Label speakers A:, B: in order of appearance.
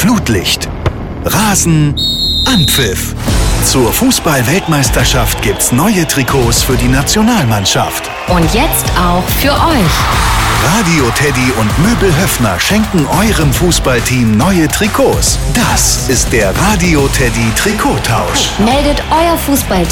A: Flutlicht. Rasen, Anpfiff. Zur Fußball-Weltmeisterschaft gibt's neue Trikots für die Nationalmannschaft.
B: Und jetzt auch für euch.
A: Radio Teddy und Möbel Höffner schenken eurem Fußballteam neue Trikots. Das ist der Radio Teddy Trikottausch.
B: Meldet euer Fußballteam